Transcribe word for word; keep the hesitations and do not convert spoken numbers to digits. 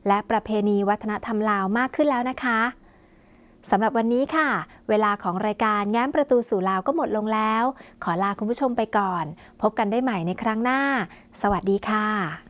และประเพณีวัฒนธรรมลาวมากขึ้นแล้วนะคะสำหรับวันนี้ค่ะเวลาของรายการแง้มประตูสู่ลาวก็หมดลงแล้วขอลาคุณผู้ชมไปก่อนพบกันได้ใหม่ในครั้งหน้าสวัสดีค่ะ